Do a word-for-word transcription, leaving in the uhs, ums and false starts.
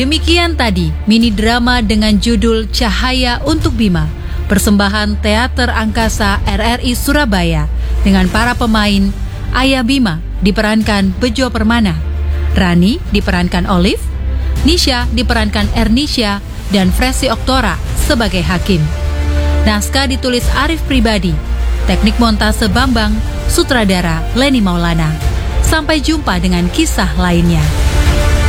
Demikian tadi mini drama dengan judul Cahaya untuk Bima, persembahan Teater Angkasa R R I Surabaya dengan para pemain Ayah Bima diperankan Bejo Permana, Rani diperankan Olive, Nisha diperankan Ernisha, dan Fresi Oktora sebagai Hakim. Naskah ditulis Arif Pribadi, teknik montase Bambang, sutradara Leni Maulana. Sampai jumpa dengan kisah lainnya.